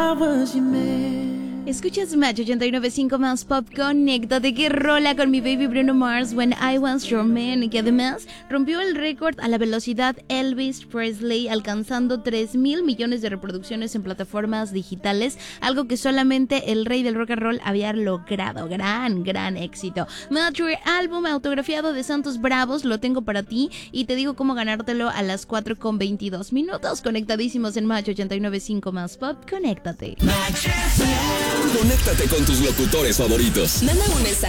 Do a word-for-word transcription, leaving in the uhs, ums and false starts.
flowers you made. Escuchas Match ochenta y nueve punto cinco más Pop. Conéctate, que rola con mi baby Bruno Mars, When I Was Your Man, que además rompió el récord a la velocidad Elvis Presley, alcanzando tres mil millones de reproducciones en plataformas digitales, algo que solamente el rey del rock and roll había logrado. Gran, gran éxito. Mature álbum autografiado de Santos Bravos, lo tengo para ti y te digo cómo ganártelo a las cuatro con veintidós minutos. Conectadísimos en Match ochenta y nueve punto cinco más Pop. Conéctate. Conéctate con tus locutores favoritos. Manda un mensaje